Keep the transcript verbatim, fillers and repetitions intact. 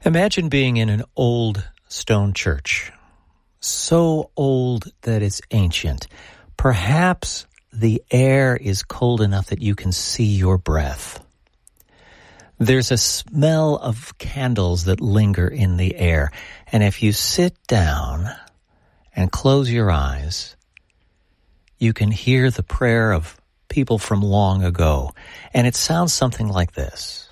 Imagine being in an old stone church, so old that it's ancient. Perhaps the air is cold enough that you can see your breath. There's a smell of candles that linger in the air, and if you sit down and close your eyes, you can hear the prayer of people from long ago, and it sounds something like this.